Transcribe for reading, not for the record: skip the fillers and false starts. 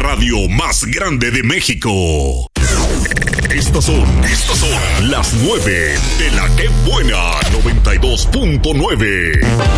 radio más grande de México. Estos son las 9 de la Que Buena 92.9.